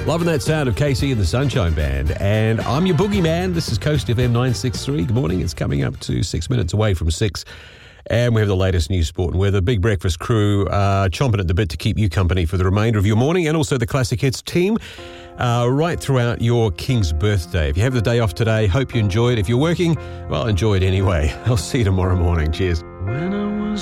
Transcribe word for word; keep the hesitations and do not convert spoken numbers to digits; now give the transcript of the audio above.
Loving that sound of Casey and the Sunshine Band. And I'm your boogeyman. This is Coast F M nine sixty-three. Good morning. It's coming up to six minutes away from six. And we have the latest news, sport and weather. Big Breakfast crew uh, chomping at the bit to keep you company for the remainder of your morning, and also the Classic Hits team uh, right throughout your King's birthday. If you have the day off today, hope you enjoy it. If you're working, well, enjoy it anyway. I'll see you tomorrow morning. Cheers. When I